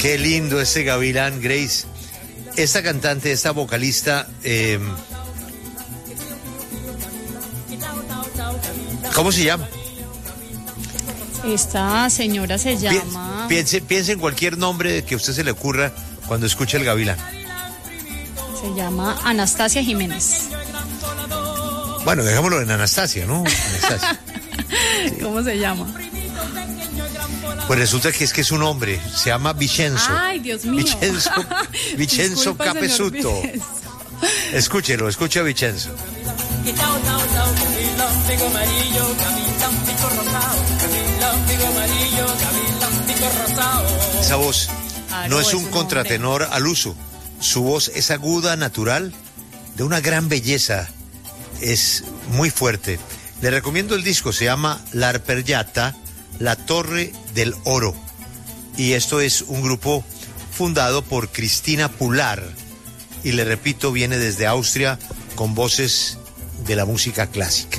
Qué lindo ese gavilán, Grace. Esta cantante, esta vocalista, ¿cómo se llama? Esta señora se llama... Piense en cualquier nombre que a usted se le ocurra cuando escuche el gavilán. Se llama Anastasia Jiménez. Bueno, dejémoslo en Anastasia, ¿no? Anastasia. Sí. ¿Cómo se llama? Pues resulta que es un hombre, se llama Vincenzo. Ay, Dios mío. Vincenzo Capesuto. Escúchelo, escuche a Vincenzo. Esa voz no es un contratenor al uso. Su voz es aguda, natural, de una gran belleza. Es muy fuerte. Le recomiendo el disco, se llama La Arpeggiata, La Torre del Oro. Y esto es un grupo fundado por Cristina Pular. Y le repito, viene desde Austria con voces de la música clásica.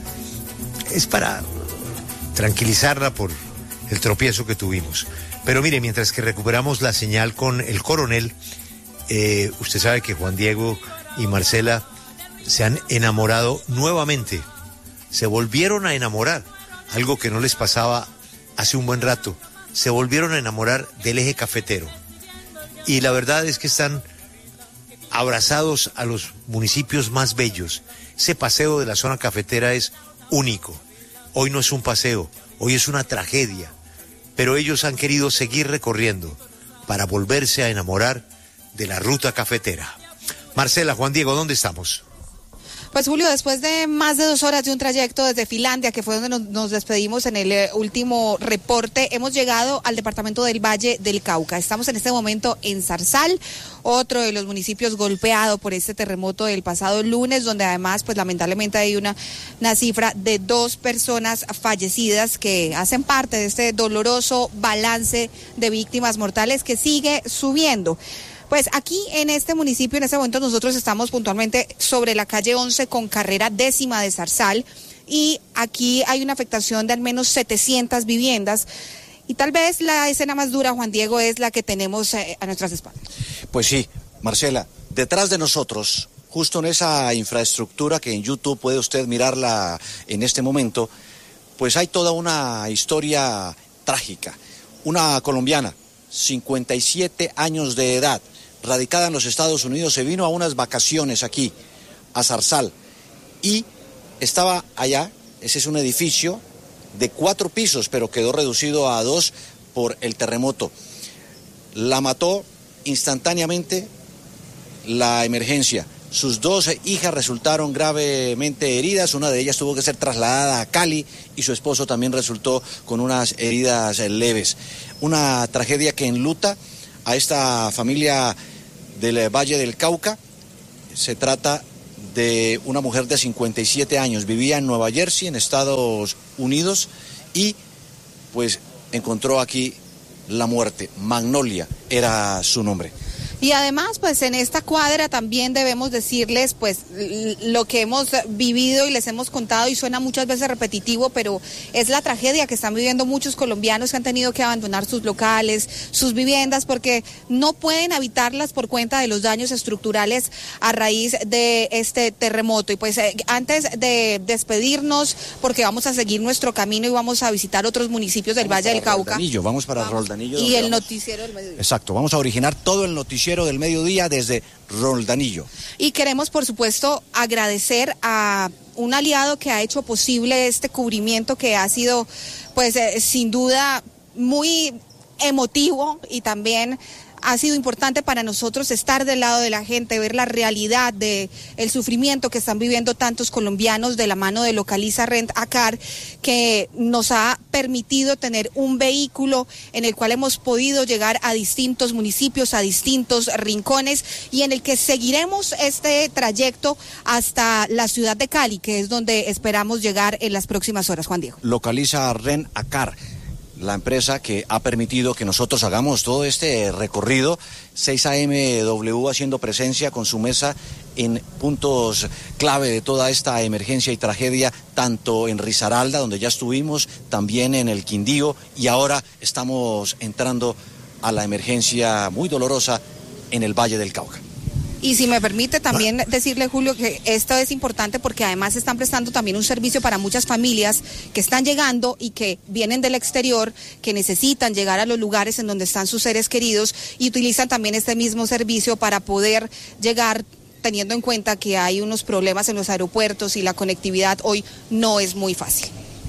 Es para tranquilizarla por el tropiezo que tuvimos. Pero mire, mientras que recuperamos la señal con el coronel, usted sabe que Juan Diego y Marcela se han enamorado nuevamente. Se volvieron a enamorar, algo que no les pasaba hace un buen rato. Se volvieron a enamorar del eje cafetero. Y la verdad es que están abrazados a los municipios más bellos. Ese paseo de la zona cafetera es único. Hoy no es un paseo, hoy es una tragedia. Pero ellos han querido seguir recorriendo para volverse a enamorar de la ruta cafetera. Marcela, Juan Diego, ¿dónde estamos? Pues Julio, después de más de 2 horas de un trayecto desde Finlandia, que fue donde nos despedimos en el último reporte, hemos llegado al departamento del Valle del Cauca. Estamos en este momento en Zarzal, otro de los municipios golpeado por este terremoto del pasado lunes, donde además, pues lamentablemente hay una cifra de 2 personas fallecidas que hacen parte de este doloroso balance de víctimas mortales que sigue subiendo. Pues aquí en este municipio, en este momento nosotros estamos puntualmente sobre la calle 11 con carrera 10ª de Zarzal y aquí hay una afectación de al menos 700 viviendas y tal vez la escena más dura, Juan Diego, es la que tenemos a nuestras espaldas. Pues sí, Marcela, detrás de nosotros, justo en esa infraestructura que en YouTube puede usted mirarla en este momento, pues hay toda una historia trágica. Una colombiana, 57 años de edad, radicada en los Estados Unidos, se vino a unas vacaciones aquí, a Zarzal, y estaba allá. Ese es un edificio de 4 pisos, pero quedó reducido a 2 por el terremoto. La mató instantáneamente la emergencia. Sus 2 hijas resultaron gravemente heridas, una de ellas tuvo que ser trasladada a Cali y su esposo también resultó con unas heridas leves. Una tragedia que enluta a esta familia del Valle del Cauca. Se trata de una mujer de 57 años, vivía en Nueva Jersey, en Estados Unidos, y pues encontró aquí la muerte. Magnolia era su nombre. Y además, pues en esta cuadra también debemos decirles, pues, lo que hemos vivido y les hemos contado, y suena muchas veces repetitivo, pero es la tragedia que están viviendo muchos colombianos que han tenido que abandonar sus locales, sus viviendas, porque no pueden habitarlas por cuenta de los daños estructurales a raíz de este terremoto. Y pues antes de despedirnos, porque vamos a seguir nuestro camino y vamos a visitar otros municipios del Valle del Cauca. Vamos para Roldanillo. Y el noticiero del mediodía. Exacto, vamos a originar todo el noticiero del mediodía desde Roldanillo. Y queremos, por supuesto, agradecer a un aliado que ha hecho posible este cubrimiento que ha sido, pues, sin duda muy emotivo, y también ha sido importante para nosotros estar del lado de la gente, ver la realidad de el sufrimiento que están viviendo tantos colombianos de la mano de Localiza Rent a Car, que nos ha permitido tener un vehículo en el cual hemos podido llegar a distintos municipios, a distintos rincones, y en el que seguiremos este trayecto hasta la ciudad de Cali, que es donde esperamos llegar en las próximas horas, Juan Diego. Localiza Rent a Car, la empresa que ha permitido que nosotros hagamos todo este recorrido. 6AMW haciendo presencia con su mesa en puntos clave de toda esta emergencia y tragedia, tanto en Risaralda, donde ya estuvimos, también en el Quindío, y ahora estamos entrando a la emergencia muy dolorosa en el Valle del Cauca. Y si me permite también decirle, Julio, que esto es importante porque además están prestando también un servicio para muchas familias que están llegando y que vienen del exterior, que necesitan llegar a los lugares en donde están sus seres queridos y utilizan también este mismo servicio para poder llegar, teniendo en cuenta que hay unos problemas en los aeropuertos y la conectividad hoy no es muy fácil.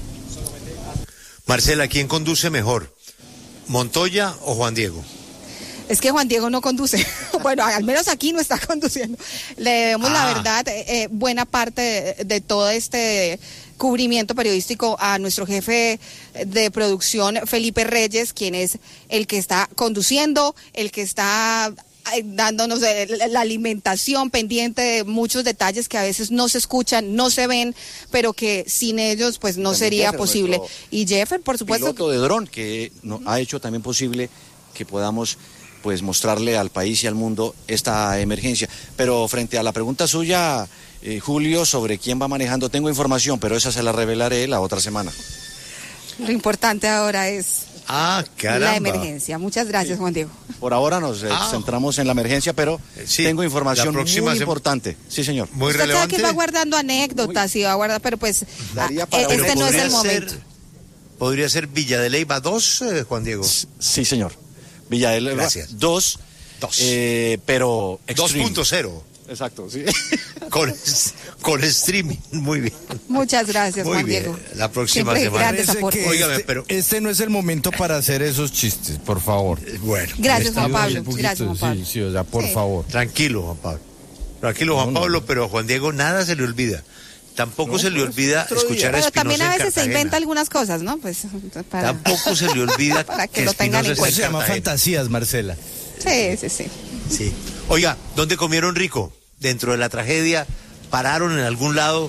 Marcela, ¿quién conduce mejor? ¿Montoya o Juan Diego? Es que Juan Diego no conduce. Bueno, al menos aquí no está conduciendo. Le debemos, la verdad, buena parte de todo este cubrimiento periodístico a nuestro jefe de producción, Felipe Reyes, quien es el que está conduciendo, el que está dándonos la alimentación, pendiente de muchos detalles que a veces no se escuchan, no se ven, pero que sin ellos pues no sería posible. Y Jeffer, por supuesto, piloto de dron, que ha hecho también posible que podamos pues mostrarle al país y al mundo esta emergencia. Pero frente a la pregunta suya, Julio, sobre quién va manejando, tengo información, pero esa se la revelaré la otra semana. Lo importante ahora es caramba, la emergencia. Muchas gracias, Juan Diego. Por ahora nos centramos en la emergencia, pero tengo información muy importante. Sí, señor. Muy Usted relevante. sabe que va guardando anécdotas y va a guardar, pero pues este no es el momento. ¿Podría ser Villa de Leyva 2, Juan Diego? Sí, señor. Villa de Leyva 2. Pero 2.0. Exacto, sí. Con streaming, muy bien. Muchas gracias, muy Juan bien. Diego. La próxima siempre semana. Grandes aportes. Óigame, pero este no es el momento para hacer esos chistes, por favor. Bueno. Gracias, Juan Pablo. Gracias, Juan Pablo. Sí, o sea, por favor. Tranquilo, Juan Pablo. Tranquilo, Juan Pablo, pero a Juan Diego nada se le olvida. Tampoco se le olvida escuchar a Espinosa. Pero también a veces se Cartagena. inventa algunas cosas, ¿no? Pues tampoco se le olvida para que lo tengan en cuenta. Se llama fantasías, Marcela. Sí. Oiga, ¿dónde comieron rico? Dentro de la tragedia, pararon en algún lado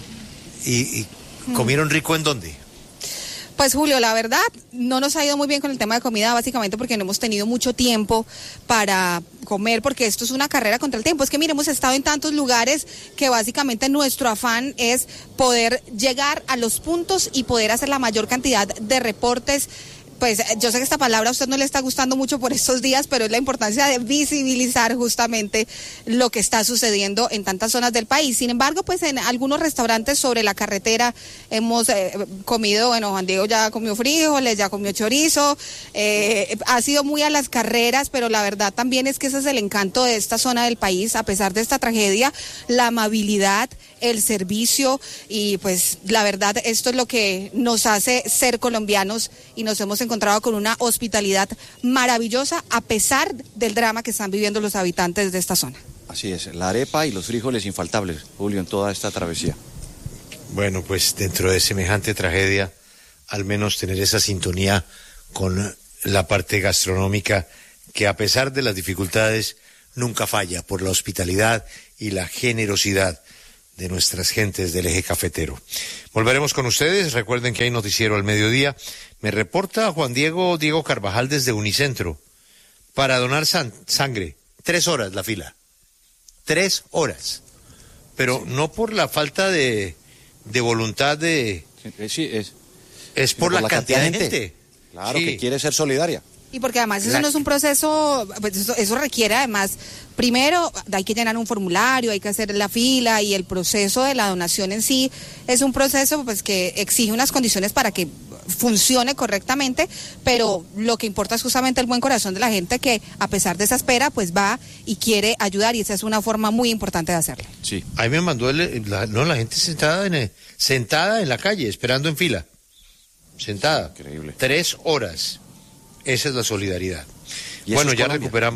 y comieron rico, ¿en dónde? Pues Julio, la verdad, no nos ha ido muy bien con el tema de comida, básicamente porque no hemos tenido mucho tiempo para comer, porque esto es una carrera contra el tiempo. Es que mire, hemos estado en tantos lugares que básicamente nuestro afán es poder llegar a los puntos y poder hacer la mayor cantidad de reportes. Pues yo sé que esta palabra a usted no le está gustando mucho por estos días, pero es la importancia de visibilizar justamente lo que está sucediendo en tantas zonas del país. Sin embargo, pues en algunos restaurantes sobre la carretera hemos comido, bueno, Juan Diego ya comió frijoles, ya comió chorizo, ha sido muy a las carreras, pero la verdad también es que ese es el encanto de esta zona del país, a pesar de esta tragedia, la amabilidad, el servicio y pues la verdad esto es lo que nos hace ser colombianos y nos hemos encontrado con una hospitalidad maravillosa a pesar del drama que están viviendo los habitantes de esta zona. Así es, la arepa y los frijoles infaltables, Julio, en toda esta travesía. Bueno, pues dentro de semejante tragedia, al menos tener esa sintonía con la parte gastronómica que a pesar de las dificultades nunca falla por la hospitalidad y la generosidad de nuestras gentes del eje cafetero. Volveremos con ustedes, recuerden que hay noticiero al mediodía. Me reporta Juan Diego Carvajal desde Unicentro para donar sangre. 3 horas la fila. 3 horas. Pero no por la falta de voluntad de... Sí, es por la cantidad de gente. Claro, que quiere ser solidaria. Y porque además eso no es un proceso, pues eso requiere además, primero hay que llenar un formulario, hay que hacer la fila y el proceso de la donación en sí es un proceso pues que exige unas condiciones para que funcione correctamente, pero lo que importa es justamente el buen corazón de la gente que a pesar de esa espera pues va y quiere ayudar y esa es una forma muy importante de hacerlo. Sí, ahí me mandó la gente sentada en la calle esperando en fila, sentada. Increíble. 3 horas. Esa es la solidaridad. Bueno, ya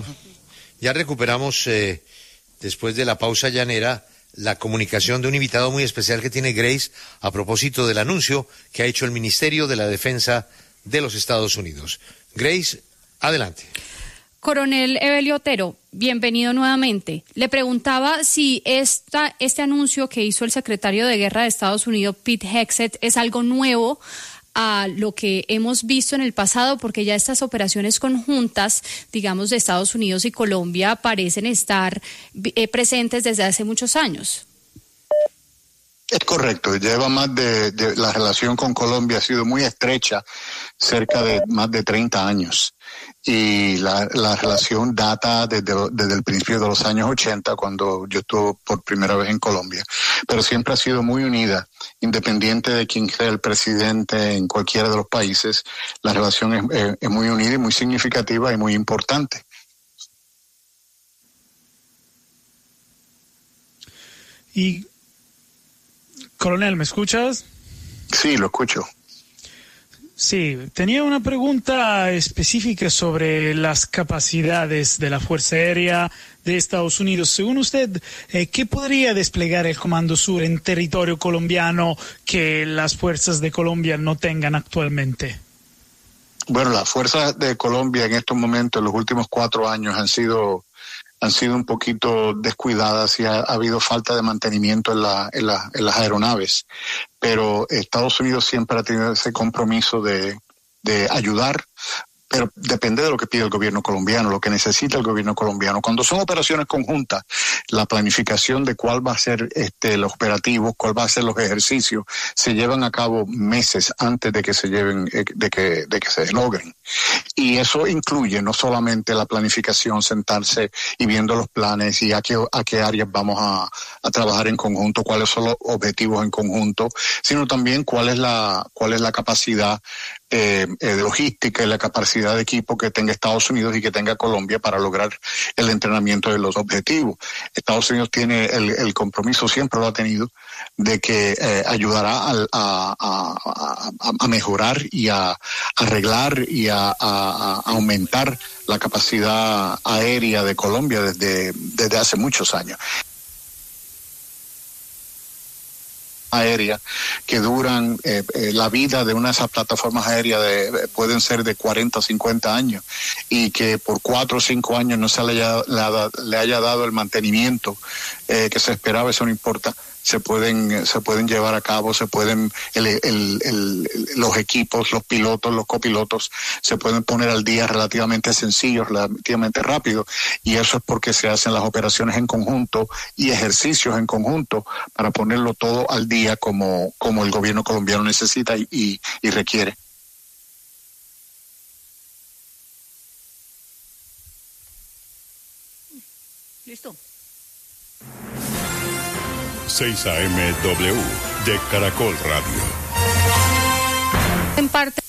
recuperamos después de la pausa llanera la comunicación de un invitado muy especial que tiene Grace a propósito del anuncio que ha hecho el Ministerio de la Defensa de los Estados Unidos. Grace, adelante. Coronel Evelio Otero, bienvenido nuevamente. Le preguntaba si este anuncio que hizo el secretario de Guerra de Estados Unidos, Pete Hegseth, es algo nuevo a lo que hemos visto en el pasado, porque ya estas operaciones conjuntas, digamos, de Estados Unidos y Colombia parecen estar presentes desde hace muchos años. Es correcto, lleva más de la relación con Colombia ha sido muy estrecha, cerca de más de 30 años. y la relación data desde el principio de los años 80, cuando yo estuve por primera vez en Colombia, pero siempre ha sido muy unida, independiente de quién sea el presidente en cualquiera de los países. La relación es muy unida y muy significativa y muy importante. Y, coronel, ¿me escuchas? Sí, lo escucho. Sí, tenía una pregunta específica sobre las capacidades de la Fuerza Aérea de Estados Unidos. Según usted, ¿qué podría desplegar el Comando Sur en territorio colombiano que las fuerzas de Colombia no tengan actualmente? Bueno, las fuerzas de Colombia en estos momentos, en los últimos 4 años, han sido un poquito descuidadas y ha habido falta de mantenimiento en las aeronaves. Pero Estados Unidos siempre ha tenido ese compromiso de ayudar, pero depende de lo que pide el gobierno colombiano, lo que necesita el gobierno colombiano. Cuando son operaciones conjuntas, la planificación de cuál va a ser los operativos, cuál va a ser los ejercicios, se llevan a cabo meses antes de que se lleven, de que se logren. Y eso incluye no solamente la planificación, sentarse y viendo los planes y a qué áreas vamos a trabajar en conjunto, cuáles son los objetivos en conjunto, sino también cuál es la capacidad de logística y la capacidad de equipo que tenga Estados Unidos y que tenga Colombia para lograr el entrenamiento de los objetivos. Estados Unidos tiene el compromiso, siempre lo ha tenido, de que ayudará a mejorar y a arreglar y a aumentar la capacidad aérea de Colombia desde hace muchos años. Aérea que duran, la vida de una de esas plataformas aéreas pueden ser de 40 o 50 años, y que por 4 o 5 años no se le haya dado el mantenimiento que se esperaba. Eso no importa, se pueden llevar a cabo, los equipos, los pilotos, los copilotos se pueden poner al día relativamente sencillos, relativamente rápido, y eso es porque se hacen las operaciones en conjunto y ejercicios en conjunto para ponerlo todo al día como el gobierno colombiano necesita y requiere. Listo. 6 AM-W de Caracol Radio. En parte.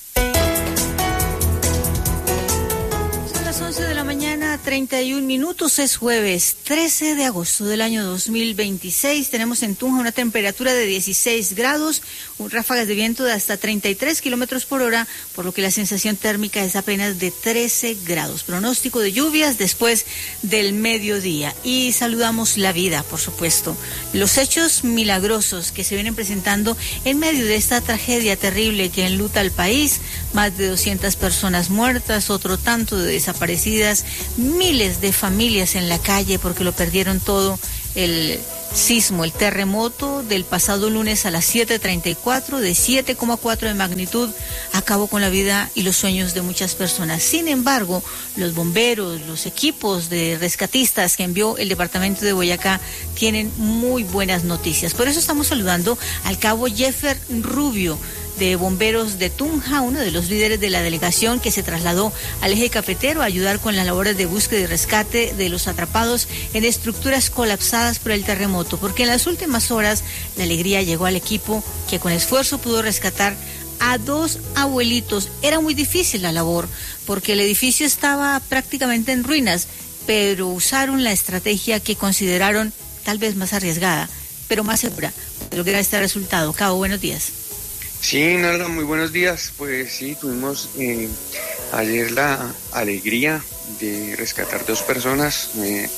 Son las 11 de la mañana, 31 minutos, es jueves 13 de agosto del año 2026. Tenemos en Tunja una temperatura de 16 grados, ráfagas de viento de hasta 33 kilómetros por hora, por lo que la sensación térmica es apenas de 13 grados. Pronóstico de lluvias después del mediodía. Y saludamos la vida, por supuesto. Los hechos milagrosos que se vienen presentando en medio de esta tragedia terrible que enluta al país. Más de 200 personas muertas, otro tanto de desaparecidas, miles de familias en la calle porque lo perdieron todo. El sismo, el terremoto del pasado lunes a las 7:34 de 7,4 de magnitud acabó con la vida y los sueños de muchas personas. Sin embargo, los bomberos, los equipos de rescatistas que envió el departamento de Boyacá tienen muy buenas noticias. Por eso estamos saludando al cabo Jeffer Rubio, de Bomberos de Tunja, uno de los líderes de la delegación que se trasladó al eje cafetero a ayudar con las labores de búsqueda y rescate de los atrapados en estructuras colapsadas por el terremoto, porque en las últimas horas la alegría llegó al equipo que con esfuerzo pudo rescatar a 2 abuelitos. Era muy difícil la labor porque el edificio estaba prácticamente en ruinas, pero usaron la estrategia que consideraron tal vez más arriesgada, pero más segura de lograr este resultado. Cabo, buenos días. Sí, Narda, muy buenos días. Pues sí, tuvimos ayer la alegría de rescatar 2 personas,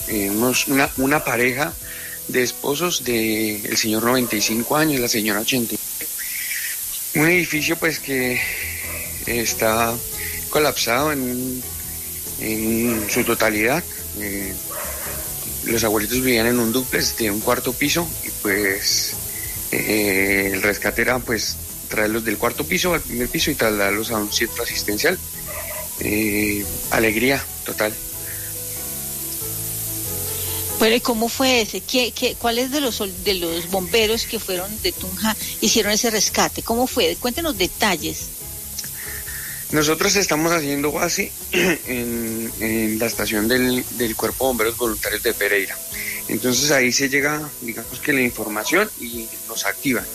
una pareja de esposos del señor 95 años, la señora 80. Un edificio pues que está colapsado en su totalidad. Los abuelitos vivían en un dúplex de un 4º piso y pues el rescate era pues traerlos del 4º piso al 1er piso y trasladarlos a un centro asistencial. Alegría total. Bueno, ¿y cómo fue ese? ¿Cuáles de los bomberos que fueron de Tunja hicieron ese rescate? ¿Cómo fue? Cuéntenos detalles. Nosotros estamos haciendo base en la estación del Cuerpo de Bomberos Voluntarios de Pereira. Entonces ahí se llega, digamos que la información y nos activan.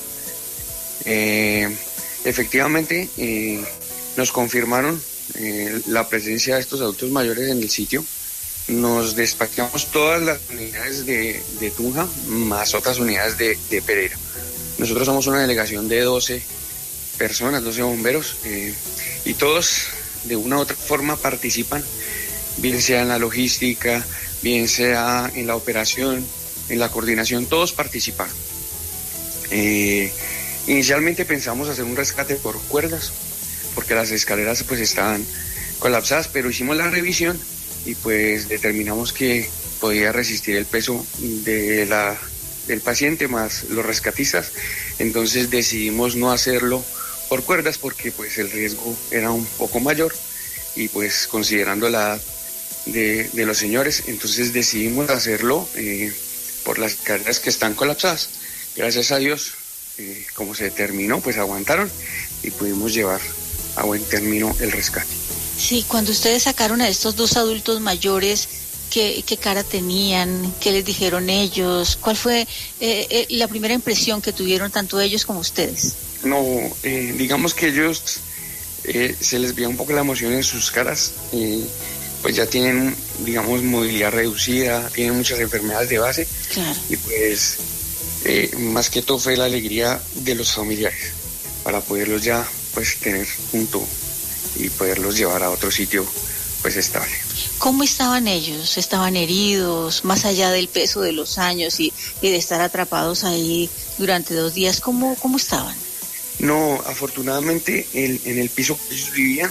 Efectivamente, nos confirmaron la presencia de estos adultos mayores en el sitio. Nos despachamos todas las unidades de Tunja, más otras unidades de Pereira. Nosotros somos una delegación de 12 personas, 12 bomberos, y todos de una u otra forma participan, bien sea en la logística, bien sea en la operación, en la coordinación, todos participan. Inicialmente pensamos hacer un rescate por cuerdas, porque las escaleras pues estaban colapsadas, pero hicimos la revisión y pues determinamos que podía resistir el peso del paciente más los rescatistas. Entonces decidimos no hacerlo por cuerdas porque pues el riesgo era un poco mayor y pues considerando la edad de los señores, entonces decidimos hacerlo por las escaleras que están colapsadas. Gracias a Dios, como se determinó, pues aguantaron y pudimos llevar a buen término el rescate. Sí, cuando ustedes sacaron a estos dos adultos mayores, ¿qué cara tenían? ¿Qué les dijeron ellos? ¿Cuál fue la primera impresión que tuvieron tanto ellos como ustedes? No, digamos que ellos se les veía un poco la emoción en sus caras. Pues ya tienen, digamos, movilidad reducida, tienen muchas enfermedades de base. Claro. Y pues más que todo fue la alegría de los familiares para poderlos ya pues tener junto y poderlos llevar a otro sitio pues estable. ¿Cómo estaban ellos? ¿Estaban heridos, más allá del peso de los años y de estar atrapados ahí durante 2 días? ¿Cómo estaban? No, afortunadamente en el piso que ellos vivían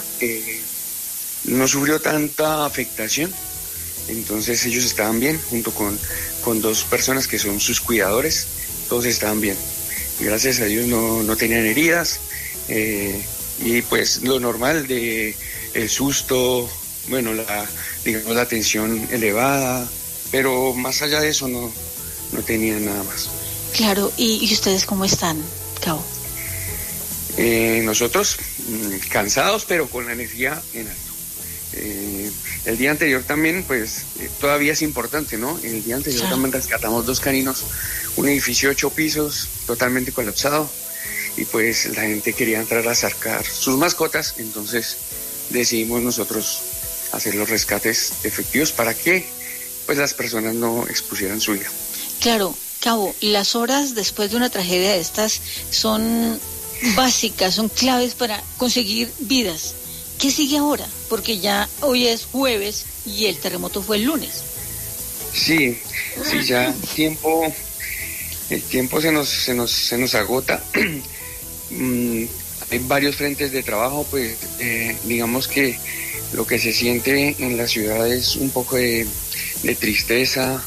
no sufrió tanta afectación, entonces ellos estaban bien, junto con 2 personas que son sus cuidadores, todos estaban bien. Gracias a Dios no tenían heridas, y pues lo normal de el susto, bueno, la tensión elevada, pero más allá de eso no tenían nada más. Claro, ¿y ustedes cómo están, Cabo? Nosotros cansados, pero con la energía en alto. El día anterior también, pues todavía es importante, ¿no? El día anterior también rescatamos 2 caninos, un edificio de 8 pisos totalmente colapsado, y pues la gente quería entrar a sacar sus mascotas, entonces decidimos nosotros hacer los rescates efectivos para que pues las personas no expusieran su vida. Claro, Cabo, las horas después de una tragedia de estas son básicas, son claves para conseguir vidas. ¿Qué sigue ahora? Porque ya hoy es jueves y el terremoto fue el lunes. Sí, ya el tiempo se nos agota. Hay varios frentes de trabajo, pues digamos que lo que se siente en la ciudad es un poco de tristeza,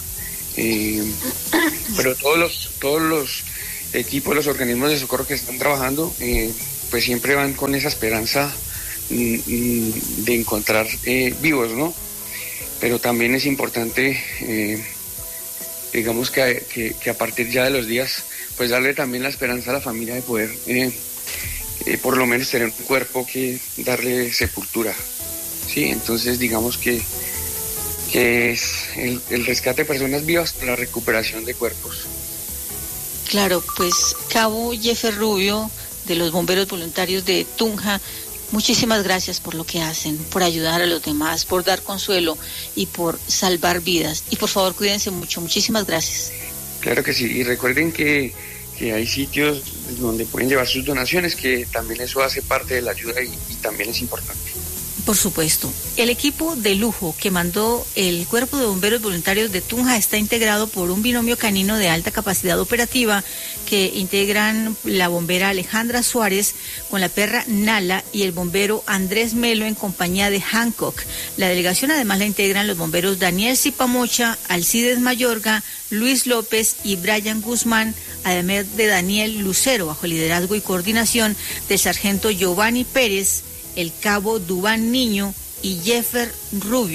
pero todos los equipos, los organismos de socorro que están trabajando, pues siempre van con esa esperanza de encontrar vivos, ¿no? Pero también es importante, digamos que a partir ya de los días, pues darle también la esperanza a la familia de poder por lo menos tener un cuerpo que darle sepultura, ¿sí? Entonces digamos que es el rescate de personas vivas, la recuperación de cuerpos. Claro, pues Cabo Jeffer Rubio, de los Bomberos Voluntarios de Tunja, muchísimas gracias por lo que hacen, por ayudar a los demás, por dar consuelo y por salvar vidas. Y por favor, cuídense mucho. Muchísimas gracias. Claro que sí. Y recuerden que hay sitios donde pueden llevar sus donaciones, que también eso hace parte de la ayuda y también es importante. Por supuesto. El equipo de lujo que mandó el Cuerpo de Bomberos Voluntarios de Tunja está integrado por un binomio canino de alta capacidad operativa que integran la bombera Alejandra Suárez con la perra Nala y el bombero Andrés Melo en compañía de Hancock. La delegación además la integran los bomberos Daniel Zipamocha, Alcides Mayorga, Luis López y Brian Guzmán, además de Daniel Lucero, bajo el liderazgo y coordinación del sargento Giovanni Pérez, el cabo Dubán Niño y Jeffer Rubio,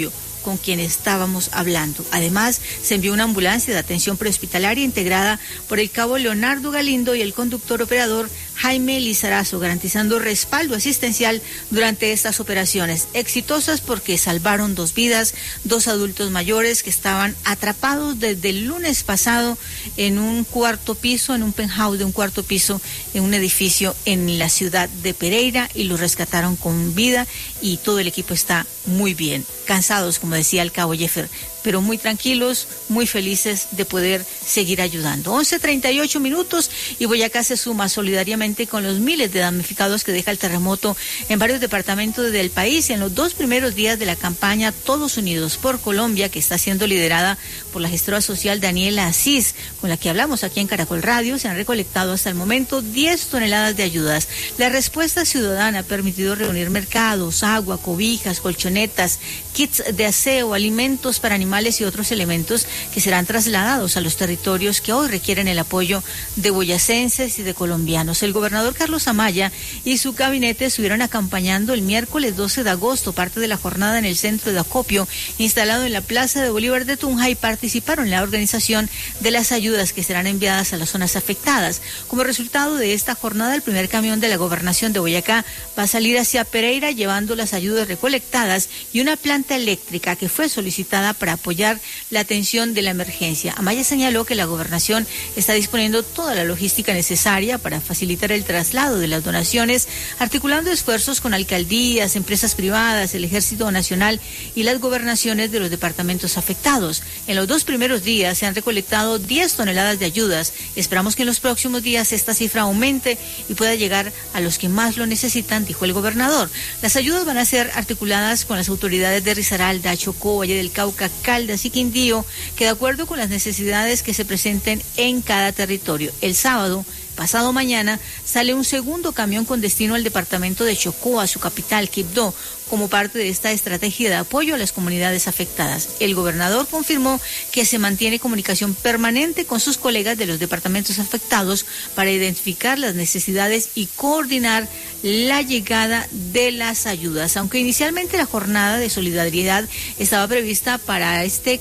con quien estábamos hablando. Además, se envió una ambulancia de atención prehospitalaria integrada por el cabo Leonardo Galindo y el conductor operador Jaime Lizarazo, garantizando respaldo asistencial durante estas operaciones, exitosas porque salvaron 2 vidas, 2 adultos mayores que estaban atrapados desde el lunes pasado en un cuarto piso, en un penthouse de un cuarto piso, en un edificio en la ciudad de Pereira, y los rescataron con vida, y todo el equipo está muy bien, cansados, como decía el cabo Jeffer, pero muy tranquilos, muy felices de poder seguir ayudando. 11:38 minutos y Boyacá se suma solidariamente con los miles de damnificados que deja el terremoto en varios departamentos del país. En los 2 primeros días de la campaña Todos Unidos por Colombia, que está siendo liderada por la gestora social Daniela Asís, con la que hablamos aquí en Caracol Radio, se han recolectado hasta el momento 10 toneladas de ayudas. La respuesta ciudadana ha permitido reunir mercados, agua, cobijas, colchonetas, kits de aseo, alimentos para animales y otros elementos que serán trasladados a los territorios que hoy requieren el apoyo de boyacenses y de colombianos. El gobernador Carlos Amaya y su gabinete estuvieron acompañando el miércoles 12 de agosto parte de la jornada en el centro de acopio instalado en la Plaza de Bolívar de Tunja, y participaron en la organización de las ayudas que serán enviadas a las zonas afectadas. Como resultado de esta jornada, el primer camión de la gobernación de Boyacá va a salir hacia Pereira llevando las ayudas recolectadas y una planta eléctrica que fue solicitada para apoyar la atención de la emergencia. Amaya señaló que la gobernación está disponiendo toda la logística necesaria para facilitar el traslado de las donaciones, articulando esfuerzos con alcaldías, empresas privadas, el Ejército Nacional y las gobernaciones de los departamentos afectados. En los 2 primeros días se han recolectado 10 toneladas de ayudas. Esperamos que en los próximos días esta cifra aumente y pueda llegar a los que más lo necesitan, dijo el gobernador. Las ayudas van a ser articuladas con las autoridades de Risaralda, Chocó, Valle del Cauca, Caldas y Quindío, que de acuerdo con las necesidades que se presenten en cada territorio. El sábado, pasado mañana, sale un segundo camión con destino al departamento de Chocó, a su capital, Quibdó, como parte de esta estrategia de apoyo a las comunidades afectadas. El gobernador confirmó que se mantiene comunicación permanente con sus colegas de los departamentos afectados para identificar las necesidades y coordinar la llegada de las ayudas. Aunque inicialmente la jornada de solidaridad estaba prevista para este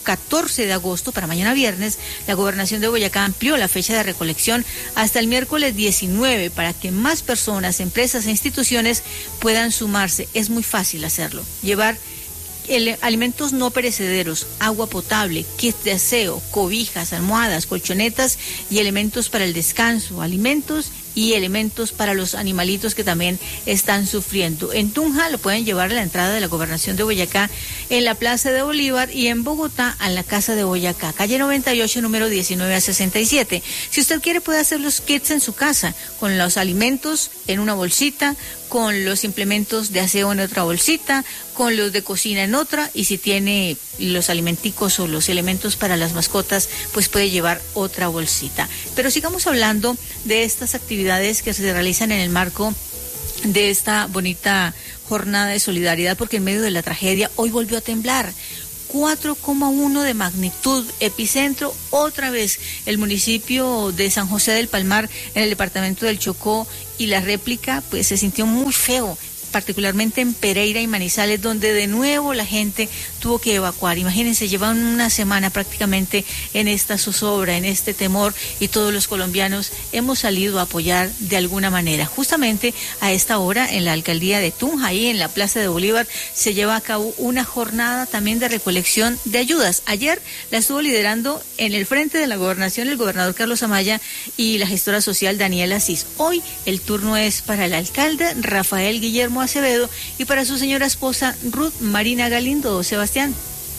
14 de agosto, para mañana viernes, la gobernación de Boyacá amplió la fecha de recolección hasta el miércoles 19 para que más personas, empresas e instituciones puedan sumarse. Es muy fácil hacerlo. Llevar alimentos no perecederos, agua potable, kits de aseo, cobijas, almohadas, colchonetas y elementos para el descanso, alimentos y elementos para los animalitos que también están sufriendo. En Tunja lo pueden llevar a la entrada de la gobernación de Boyacá, en la Plaza de Bolívar, y en Bogotá a la Casa de Boyacá, calle 98, número 19 a 67. Si usted quiere, puede hacer los kits en su casa, con los alimentos en una bolsita, con los implementos de aseo en otra bolsita, con los de cocina en otra, y si tiene los alimenticos o los elementos para las mascotas, pues puede llevar otra bolsita. Pero sigamos hablando de estas actividades que se realizan en el marco de esta bonita jornada de solidaridad, porque en medio de la tragedia hoy volvió a temblar. 4,1 de magnitud, epicentro otra vez el municipio de San José del Palmar en el departamento del Chocó, y la réplica pues se sintió muy feo, particularmente en Pereira y Manizales, donde de nuevo la gente tuvo que evacuar. Imagínense, llevan una semana prácticamente en esta zozobra, en este temor, y todos los colombianos hemos salido a apoyar de alguna manera. Justamente a esta hora en la alcaldía de Tunja, ahí en la Plaza de Bolívar, se lleva a cabo una jornada también de recolección de ayudas. Ayer la estuvo liderando en el frente de la gobernación el gobernador Carlos Amaya y la gestora social Daniela Asís. Hoy el turno es para el alcalde Rafael Guillermo Acevedo y para su señora esposa Ruth Marina Galindo. Sebastián.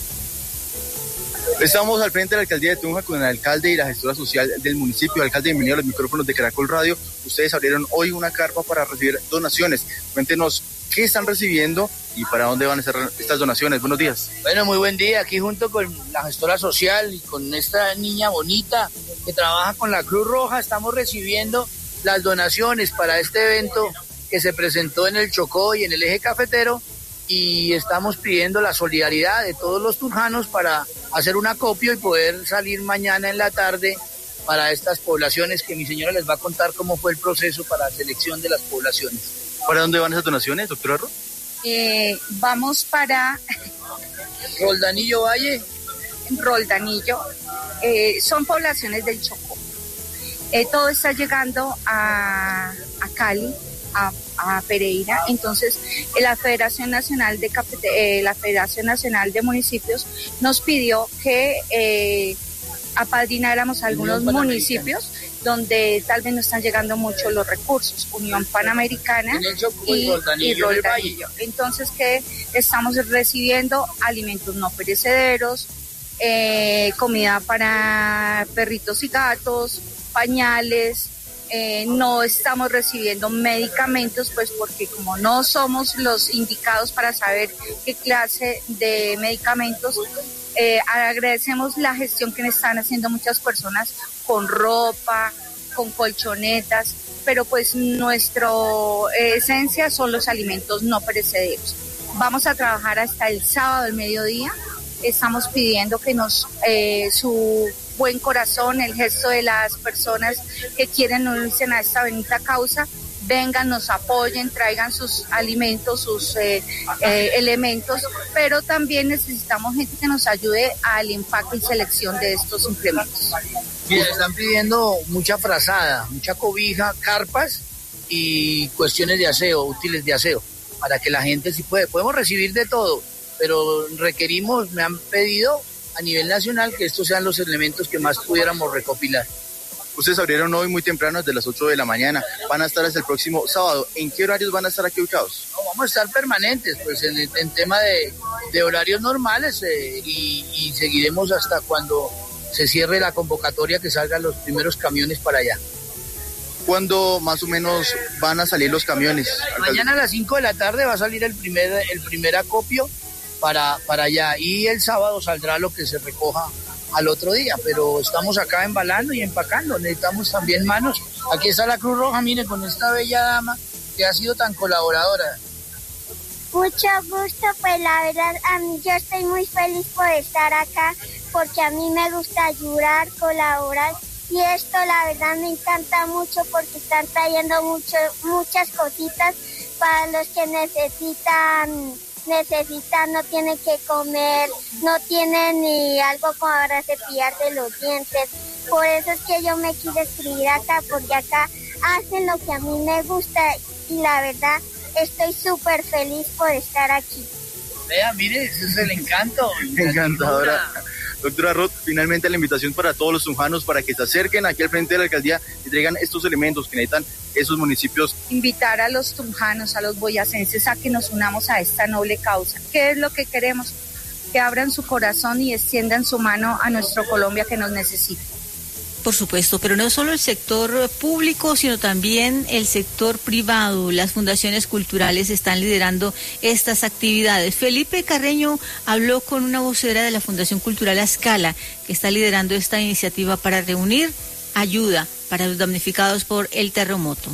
Estamos al frente de la alcaldía de Tunja con el alcalde y la gestora social del municipio. Alcalde, bienvenido a los micrófonos de Caracol Radio. Ustedes abrieron hoy una carpa para recibir donaciones. Cuéntenos qué están recibiendo y para dónde van a ser estas donaciones. Buenos días. Bueno, muy buen día. Aquí junto con la gestora social y con esta niña bonita que trabaja con la Cruz Roja, estamos recibiendo las donaciones para este evento que se presentó en el Chocó y en el eje cafetero, y estamos pidiendo la solidaridad de todos los tunjanos para hacer un acopio y poder salir mañana en la tarde para estas poblaciones, que mi señora les va a contar cómo fue el proceso para la selección de las poblaciones. ¿Para dónde van esas donaciones, doctora Ro? Vamos para Roldanillo Valle. Roldanillo, son poblaciones del Chocó. Todo está llegando a Cali, a Pereira. Entonces la Federación Nacional de Municipios nos pidió que apadrináramos algunos municipios donde tal vez no están llegando mucho los recursos, Unión Panamericana y Roldanillo. Entonces que estamos recibiendo alimentos no perecederos, comida para perritos y gatos, pañales. No estamos recibiendo medicamentos, pues porque como no somos los indicados para saber qué clase de medicamentos, agradecemos la gestión que están haciendo muchas personas con ropa, con colchonetas, pero pues nuestra esencia son los alimentos no perecederos. Vamos a trabajar hasta el sábado al mediodía. Estamos pidiendo que su buen corazón, el gesto de las personas que quieren unirse a esta bendita causa, vengan, nos apoyen, traigan sus alimentos, sus elementos, pero también necesitamos gente que nos ayude al empaque y selección de estos implementos. Mira, están pidiendo mucha frazada, mucha cobija, carpas y cuestiones de aseo, útiles de aseo, para que la gente sí puede. Podemos recibir de todo, pero me han pedido a nivel nacional que estos sean los elementos que más pudiéramos recopilar. Ustedes abrieron hoy muy temprano, desde las 8 de la mañana. Van a estar hasta el próximo sábado. ¿En qué horarios van a estar aquí ubicados? No, vamos a estar permanentes, pues en tema de horarios normales y seguiremos hasta cuando se cierre la convocatoria, que salgan los primeros camiones para allá. ¿Cuándo más o menos van a salir los camiones? Mañana a las 5 de la tarde va a salir el primer acopio para allá, y el sábado saldrá lo que se recoja al otro día, pero estamos acá embalando y empacando, necesitamos también manos. Aquí está la Cruz Roja, mire, con esta bella dama que ha sido tan colaboradora. Mucho gusto, pues la verdad yo estoy muy feliz por estar acá, porque a mí me gusta ayudar, colaborar, y esto la verdad me encanta mucho porque están trayendo muchas cositas para los que necesitan, no tienen que comer, no tienen ni algo para cepillarse los dientes. Por eso es que yo me quise escribir acá, porque acá hacen lo que a mí me gusta y la verdad estoy súper feliz por estar aquí. Vea, mire, ese es el encanto. Encantadora. Doctora Roth, finalmente la invitación para todos los tunjanos para que se acerquen aquí al frente de la alcaldía y traigan estos elementos que necesitan esos municipios. Invitar a los tunjanos, a los boyacenses a que nos unamos a esta noble causa. ¿Qué es lo que queremos? Que abran su corazón y extiendan su mano a nuestro Colombia que nos necesita. Por supuesto, pero no solo el sector público, sino también el sector privado. Las fundaciones culturales están liderando estas actividades. Felipe Carreño habló con una vocera de la Fundación Cultural A Escala, que está liderando esta iniciativa para reunir ayuda para los damnificados por el terremoto.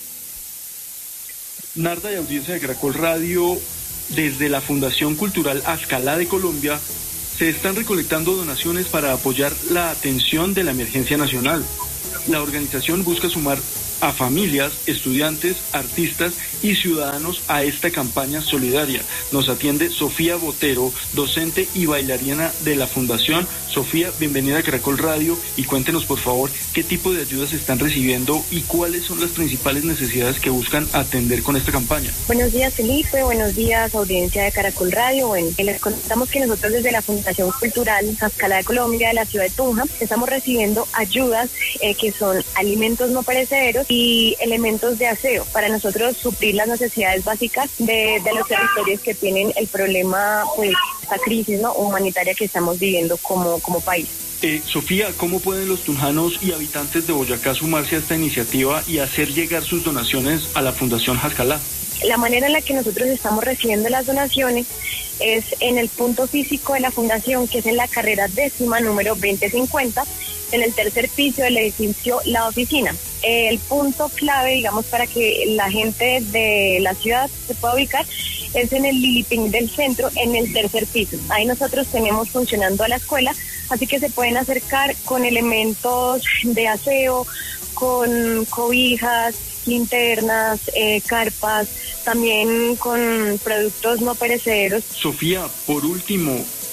Narda y audiencia de Caracol Radio, desde la Fundación Cultural A Escala de Colombia, se están recolectando donaciones para apoyar la atención de la emergencia nacional. La organización busca sumar a familias, estudiantes, artistas y ciudadanos a esta campaña solidaria. Nos atiende Sofía Botero, docente y bailarina de la Fundación. Sofía, bienvenida a Caracol Radio y cuéntenos por favor qué tipo de ayudas están recibiendo y cuáles son las principales necesidades que buscan atender con esta campaña. Buenos días, Felipe, buenos días, audiencia de Caracol Radio. Bueno, les contamos que nosotros desde la Fundación Cultural A Escala de Colombia, de la ciudad de Tunja, estamos recibiendo ayudas que son alimentos no perecederos y elementos de aseo para nosotros suplir las necesidades básicas de los territorios que tienen el problema, pues, esta crisis, ¿no?, humanitaria que estamos viviendo como país. Sofía, ¿cómo pueden los tunjanos y habitantes de Boyacá sumarse a esta iniciativa y hacer llegar sus donaciones a la Fundación A Escala? La manera en la que nosotros estamos recibiendo las donaciones es en el punto físico de la fundación, que es en la carrera 10ª, número 2050, en el tercer piso del edificio La Oficina. El punto clave, digamos, para que la gente de la ciudad se pueda ubicar es en el Liliping del centro, en el tercer piso. Ahí nosotros tenemos funcionando a la escuela, así que se pueden acercar con elementos de aseo, con cobijas, linternas, carpas, también con productos no perecederos. Sofía, por último,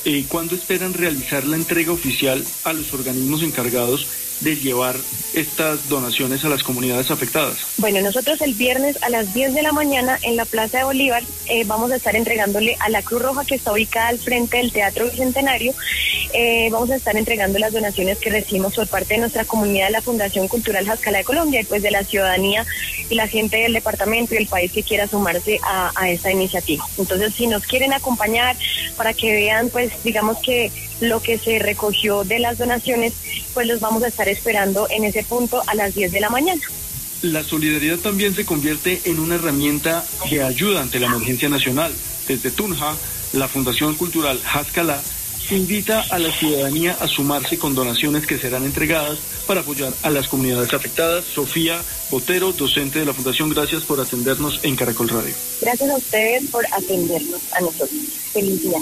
¿cuándo esperan realizar la entrega oficial a los organismos encargados de llevar estas donaciones a las comunidades afectadas? Bueno, nosotros el viernes a las 10 de la mañana en la Plaza de Bolívar vamos a estar entregándole a la Cruz Roja, que está ubicada al frente del Teatro Bicentenario, vamos a estar entregando las donaciones que recibimos por parte de nuestra comunidad de la Fundación Cultural Haskalah de Colombia y pues de la ciudadanía y la gente del departamento y del país que quiera sumarse a esta iniciativa. Entonces, si nos quieren acompañar para que vean, pues digamos que lo que se recogió de las donaciones, pues los vamos a estar esperando en ese punto a las 10 de la mañana. La solidaridad también se convierte en una herramienta de ayuda ante la emergencia nacional. Desde Tunja, la Fundación Cultural Haskalah invita a la ciudadanía a sumarse con donaciones que serán entregadas para apoyar a las comunidades afectadas. Sofía Botero, docente de la Fundación, gracias por atendernos en Caracol Radio. Gracias a ustedes por atendernos a nosotros. Feliz día.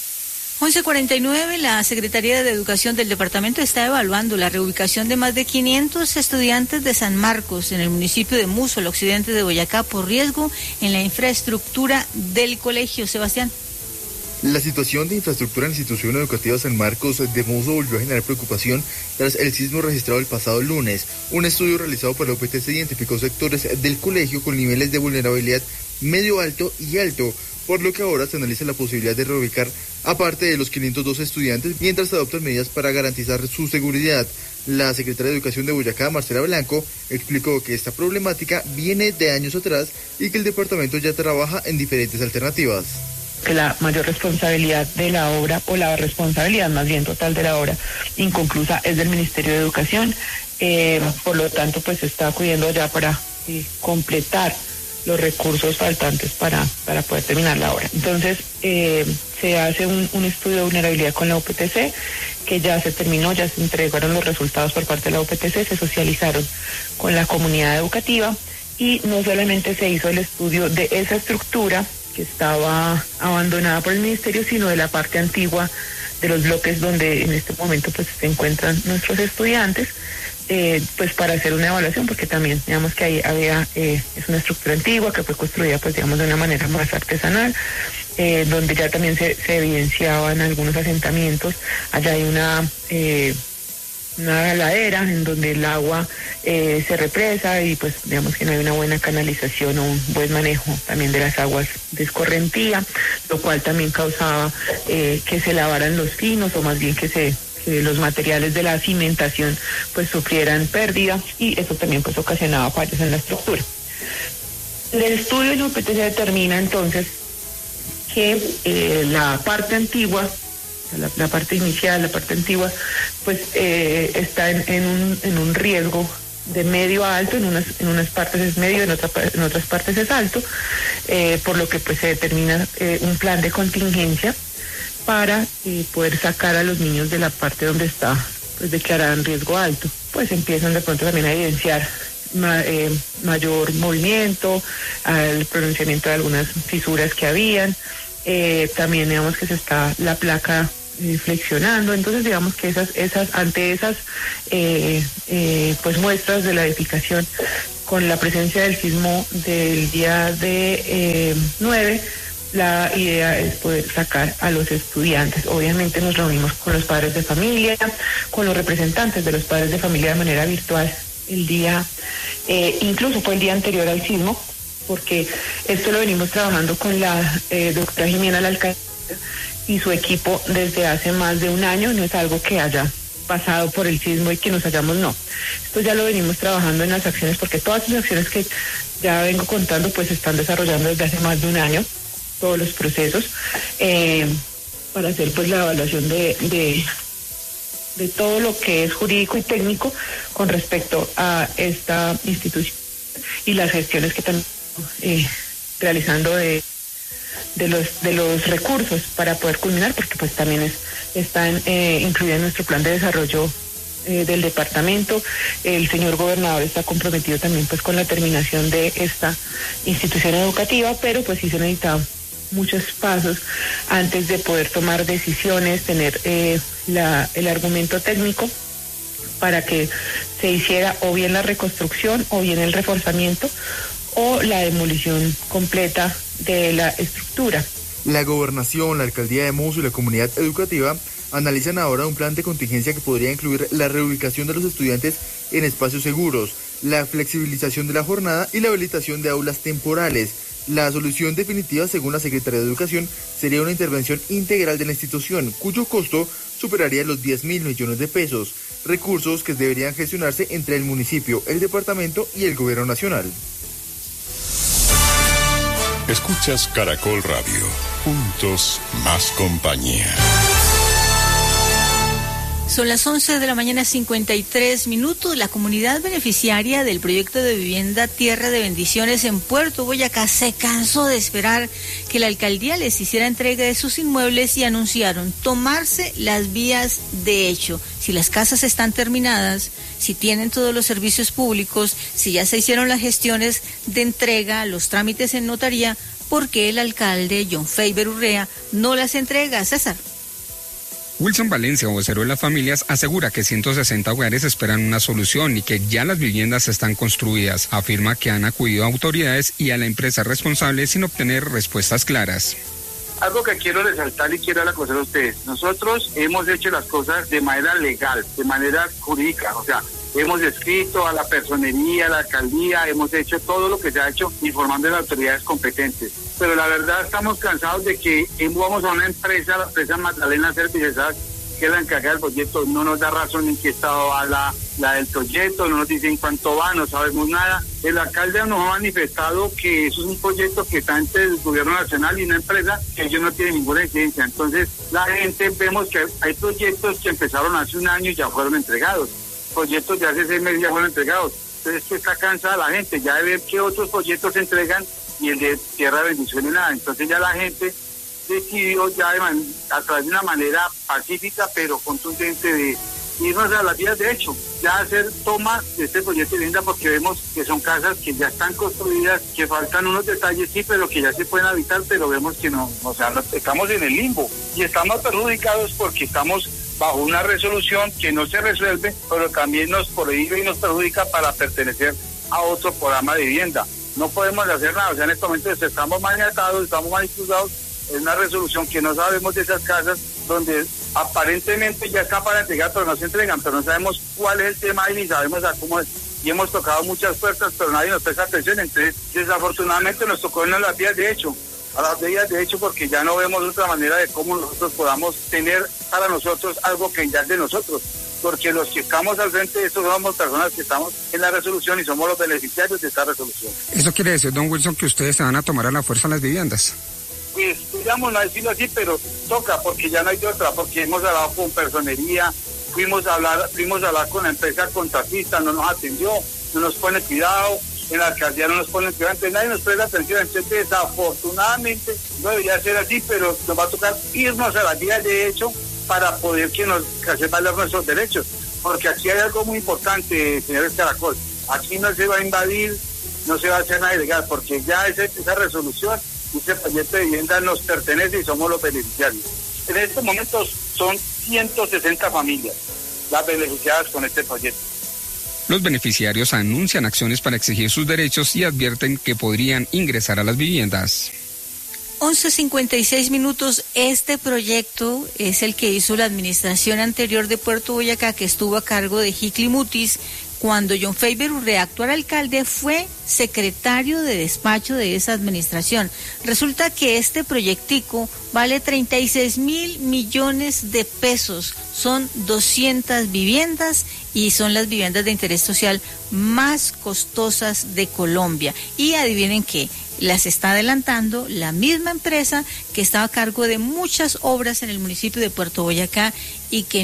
11:49, la Secretaría de Educación del departamento está evaluando la reubicación de más de 500 estudiantes de San Marcos en el municipio de Muso, al occidente de Boyacá, por riesgo en la infraestructura del colegio. Sebastián. La situación de infraestructura en la institución educativa San Marcos de Muso volvió a generar preocupación tras el sismo registrado el pasado lunes. Un estudio realizado por la UPTC identificó sectores del colegio con niveles de vulnerabilidad medio alto y alto, por lo que ahora se analiza la posibilidad de reubicar a parte de los 502 estudiantes mientras se adoptan medidas para garantizar su seguridad. La secretaria de Educación de Boyacá, Marcela Blanco, explicó que esta problemática viene de años atrás y que el departamento ya trabaja en diferentes alternativas. Que la mayor responsabilidad de la obra, o la responsabilidad más bien total de la obra inconclusa, es del Ministerio de Educación, por lo tanto pues se está acudiendo ya para completar los recursos faltantes para poder terminar la obra. Entonces se hace un estudio de vulnerabilidad con la UPTC, que ya se terminó, ya se entregaron los resultados por parte de la UPTC, se socializaron con la comunidad educativa y no solamente se hizo el estudio de esa estructura que estaba abandonada por el ministerio, sino de la parte antigua de los bloques donde en este momento pues se encuentran nuestros estudiantes, pues para hacer una evaluación, porque también digamos que ahí había, es una estructura antigua que fue construida pues digamos de una manera más artesanal, donde ya también se evidenciaban algunos asentamientos. Allá hay una ladera en donde el agua se represa y pues digamos que no hay una buena canalización o un buen manejo también de las aguas de escorrentía, lo cual también causaba que se lavaran los pinos, o más bien que los materiales de la cimentación pues sufrieran pérdida, y eso también pues ocasionaba fallos en la estructura. El estudio de UPT se determina entonces que la parte antigua, la parte inicial, la parte antigua, pues está en un riesgo de medio a alto, en unas partes es medio, en otras partes es alto, por lo que pues se determina un plan de contingencia para poder sacar a los niños de la parte donde está pues declarada en riesgo alto. Pues empiezan de pronto también a evidenciar mayor movimiento, al pronunciamiento de algunas fisuras que habían, también digamos que se está la placa flexionando. Entonces digamos que ante esas pues muestras de la edificación, con la presencia del sismo del día de 9, la idea es poder sacar a los estudiantes. Obviamente nos reunimos con los padres de familia, con los representantes de los padres de familia de manera virtual el día, incluso fue el día anterior al sismo, porque esto lo venimos trabajando con la doctora Jimena, la alcaldesa, y su equipo desde hace más de un año. No es algo que haya pasado por el sismo y que nos hayamos, no. Esto ya lo venimos trabajando en las acciones, porque todas las acciones que ya vengo contando pues se están desarrollando desde hace más de un año, todos los procesos, para hacer pues la evaluación de todo lo que es jurídico y técnico con respecto a esta institución y las gestiones que están realizando de los recursos para poder culminar, porque pues también están incluidas en nuestro plan de desarrollo del departamento. El señor gobernador está comprometido también pues con la terminación de esta institución educativa, pero pues sí se necesita muchos pasos antes de poder tomar decisiones, tener el argumento técnico para que se hiciera o bien la reconstrucción o bien el reforzamiento o la demolición completa de la estructura. La gobernación, la alcaldía de Mozo y la comunidad educativa analizan ahora un plan de contingencia que podría incluir la reubicación de los estudiantes en espacios seguros, la flexibilización de la jornada y la habilitación de aulas temporales. La solución definitiva, según la Secretaría de Educación, sería una intervención integral de la institución, cuyo costo superaría los 10.000 millones de pesos, recursos que deberían gestionarse entre el municipio, el departamento y el gobierno nacional. Escuchas Caracol Radio, juntos más compañía. Son las 11 de la mañana, 53 minutos. La comunidad beneficiaria del proyecto de vivienda Tierra de Bendiciones en Puerto Boyacá se cansó de esperar que la alcaldía les hiciera entrega de sus inmuebles y anunciaron tomarse las vías de hecho. Si las casas están terminadas, si tienen todos los servicios públicos, si ya se hicieron las gestiones de entrega, los trámites en notaría, ¿por qué el alcalde John Faber Urrea no las entrega? César. Wilson Valencia, vocero de las familias, asegura que 160 hogares esperan una solución y que ya las viviendas están construidas. Afirma que han acudido a autoridades y a la empresa responsable sin obtener respuestas claras. Algo que quiero resaltar y quiero aclarar a ustedes. Nosotros hemos hecho las cosas de manera legal, de manera jurídica, o sea, hemos escrito a la personería, a la alcaldía, hemos hecho todo lo que se ha hecho informando de las autoridades competentes. Pero la verdad estamos cansados de que vamos a una empresa, la empresa Magdalena Services, que es la encargada del proyecto, no nos da razón en qué estado va la del proyecto, no nos dicen cuánto va, no sabemos nada. El alcalde nos ha manifestado que eso es un proyecto que está entre el gobierno nacional y una empresa que ellos no tienen ninguna incidencia. Entonces la gente vemos que hay proyectos que empezaron hace un año y ya fueron entregados. Proyectos de hace 6 meses ya fueron entregados. Entonces que está cansada la gente ya de ver que otros proyectos se entregan y el de Tierra de Bendiciones nada. Entonces ya la gente decidió ya a través de una manera pacífica pero contundente de irnos a las vías de hecho, ya hacer toma de este proyecto de vivienda porque vemos que son casas que ya están construidas, que faltan unos detalles sí, pero que ya se pueden habitar, pero vemos que no, o sea, estamos en el limbo y estamos perjudicados porque estamos bajo una resolución que no se resuelve, pero también nos prohíbe y nos perjudica para pertenecer a otro programa de vivienda. No podemos hacer nada, o sea, en este momento estamos maniatados, estamos manipulados, es una resolución que no sabemos de esas casas donde aparentemente ya está para entregar, pero no se entregan, pero no sabemos cuál es el tema y ni sabemos a cómo es. Y hemos tocado muchas puertas, pero nadie nos presta atención, entonces desafortunadamente nos tocó en las vías de hecho, a las vías de hecho porque ya no vemos otra manera de cómo nosotros podamos tener para nosotros algo que ya es de nosotros. Porque los que estamos al frente de esto somos personas que estamos en la resolución y somos los beneficiarios de esta resolución. ¿Eso quiere decir, don Wilson, que ustedes se van a tomar a la fuerza las viviendas? Pues, digamos, no decirlo así, pero toca, porque ya no hay de otra, porque hemos hablado con personería, fuimos a hablar con la empresa contratista, no nos atendió, no nos pone cuidado, en la alcaldía no nos pone cuidado, entonces nadie nos presta atención, entonces desafortunadamente no debería ser así, pero nos va a tocar irnos a las vías de hecho para poder hacer valer nuestros derechos, porque aquí hay algo muy importante, señores Caracol, aquí no se va a invadir, no se va a hacer nada ilegal, porque ya esa resolución, ese proyecto de vivienda nos pertenece y somos los beneficiarios. En estos momentos son 160 familias las beneficiadas con este proyecto. Los beneficiarios anuncian acciones para exigir sus derechos y advierten que podrían ingresar a las viviendas. 11:56 minutos. Este proyecto es el que hizo la administración anterior de Puerto Boyacá, que estuvo a cargo de Hickley Mutis. Cuando John Faber Urrea, actual alcalde, fue secretario de despacho de esa administración. Resulta que este proyectico vale 36.000 millones de pesos. Son 200 viviendas y son las viviendas de interés social más costosas de Colombia. Y adivinen qué, las está adelantando la misma empresa que estaba a cargo de muchas obras en el municipio de Puerto Boyacá y que